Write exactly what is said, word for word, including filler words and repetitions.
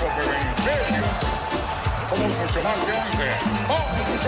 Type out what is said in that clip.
pero en serio, somos mucho más que once. ¡Vamos!